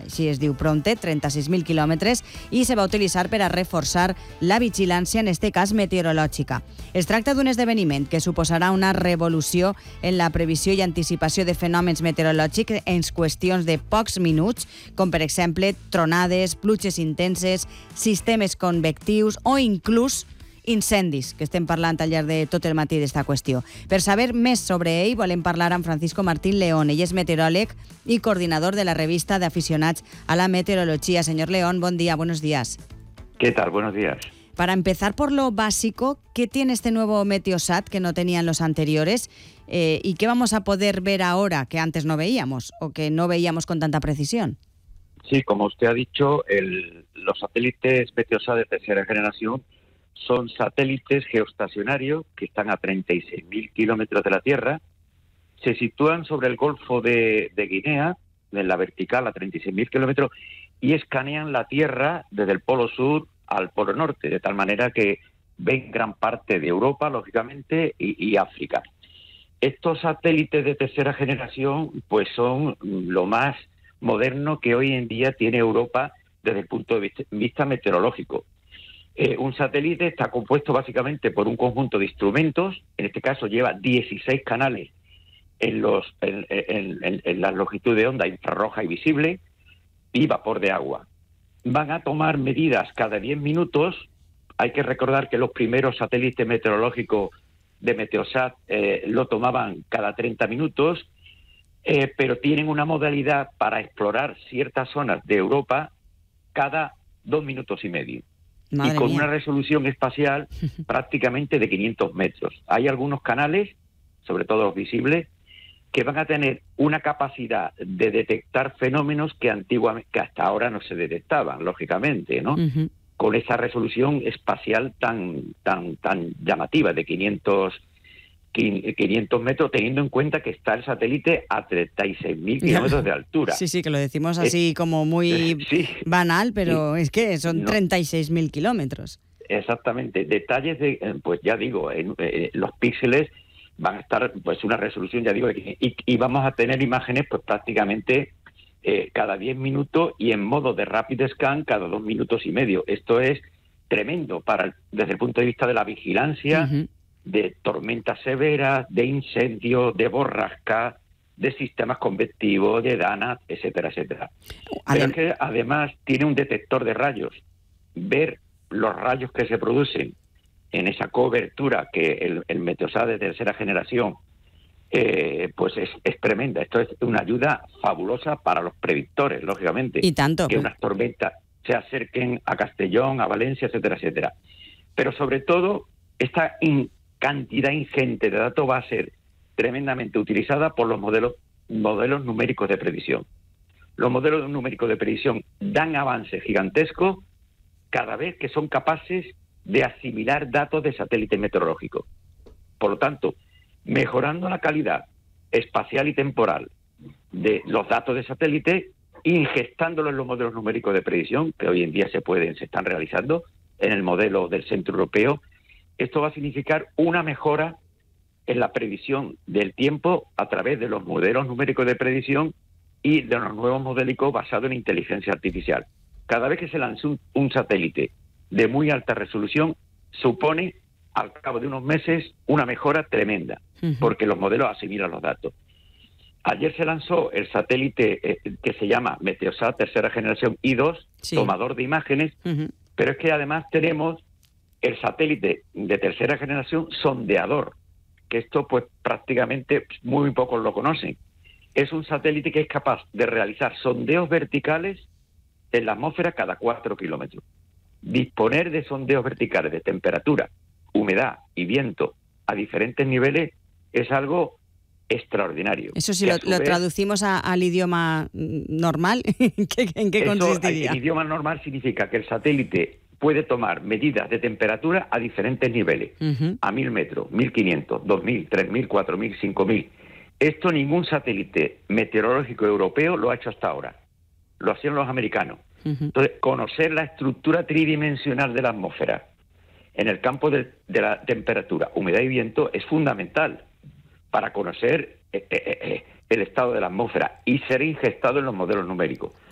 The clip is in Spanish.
així es diu Pronte, 36.000 quilòmetres, i se va utilitzar per a reforçar la vigilància, en este cas meteorològica. Es tracta d'un esdeveniment que suposarà una revolució en la previsió i anticipació de fenòmens meteorològics en qüestions de pocs minuts, com per exemple tronades, pluges intenses, sistemes convectius o inclús incendis, que estem parlant al llarg de tot el matí d'esta qüestió. Per saber més sobre ell, volem parlar amb Francisco Martín León. Ell és meteoròleg i coordinador de la revista d'aficionats a la meteorología. Señor León, buen día, buenos días. ¿Qué tal? Buenos días. Para empezar por lo básico, ¿qué tiene este nuevo Meteosat que no tenían los anteriores? ¿Y qué vamos a poder ver ahora que antes no veíamos o que no veíamos con tanta precisión? Sí, como usted ha dicho, los satélites Meteosat de tercera generación son satélites geoestacionarios que están a 36.000 kilómetros de la Tierra, se sitúan sobre el Golfo de Guinea, en la vertical a 36.000 kilómetros, y escanean la Tierra desde el Polo Sur al Polo Norte, de tal manera que ven gran parte de Europa, lógicamente, y África. Estos satélites de tercera generación pues son lo más moderno que hoy en día tiene Europa desde el punto de vista meteorológico. Un satélite está compuesto básicamente por un conjunto de instrumentos, en este caso lleva 16 canales en la longitud de onda infrarroja y visible, y vapor de agua. Van a tomar medidas cada 10 minutos. Hay que recordar que los primeros satélites meteorológicos de Meteosat lo tomaban cada 30 minutos, pero tienen una modalidad para explorar ciertas zonas de Europa cada 2 minutos y medio. Madre y con mía. Una resolución espacial prácticamente de 500 metros. Hay algunos canales, sobre todo los visibles, que van a tener una capacidad de detectar fenómenos que hasta ahora no se detectaban, lógicamente, ¿no? Uh-huh. Con esa resolución espacial tan llamativa de 500 metros, teniendo en cuenta que está el satélite a 36.000 kilómetros de altura. Sí, que lo decimos así como muy banal, pero es que son 36.000 kilómetros. Exactamente. Detalles pues ya digo, los píxeles van a estar, pues una resolución, ya digo, y vamos a tener imágenes pues prácticamente cada 10 minutos y en modo de rapid scan cada 2 minutos y medio. Esto es tremendo desde el punto de vista de la vigilancia, uh-huh, de tormentas severas, de incendios, de borrascas, de sistemas convectivos, de danas, etcétera, etcétera. Pero es que además tiene un detector de rayos. Ver los rayos que se producen en esa cobertura que el Meteosat de tercera generación pues es tremenda. Esto es una ayuda fabulosa para los predictores, lógicamente. Y tanto. Que unas tormentas se acerquen a Castellón, a Valencia, etcétera, etcétera. Pero sobre todo, esta cantidad ingente de datos va a ser tremendamente utilizada por los modelos numéricos de predicción. Los modelos numéricos de predicción dan avances gigantescos cada vez que son capaces de asimilar datos de satélite meteorológico. Por lo tanto, mejorando la calidad espacial y temporal de los datos de satélite, ingestándolos en los modelos numéricos de predicción, que hoy en día se están realizando en el modelo del Centro Europeo, esto va a significar una mejora en la previsión del tiempo a través de los modelos numéricos de predicción y de los nuevos modelos basados en inteligencia artificial. Cada vez que se lance un satélite de muy alta resolución, supone, al cabo de unos meses, una mejora tremenda, uh-huh, porque los modelos asimilan los datos. Ayer se lanzó el satélite que se llama Meteosat tercera generación I2, sí, tomador de imágenes, uh-huh, pero es que además tenemos el satélite de tercera generación sondeador, que esto pues prácticamente muy pocos lo conocen. Es un satélite que es capaz de realizar sondeos verticales en la atmósfera cada 4 kilómetros. Disponer de sondeos verticales de temperatura, humedad y viento a diferentes niveles es algo extraordinario. Eso sí, lo traducimos al idioma normal, ¿en qué consistiría? El idioma normal significa que el satélite puede tomar medidas de temperatura a diferentes niveles, uh-huh, a 1.000 metros, 1.500, 2.000, 3.000, 4.000, 5.000. Esto ningún satélite meteorológico europeo lo ha hecho hasta ahora. Lo hacían los americanos. Uh-huh. Entonces, conocer la estructura tridimensional de la atmósfera en el campo de la temperatura, humedad y viento es fundamental para conocer el estado de la atmósfera y ser ingestado en los modelos numéricos.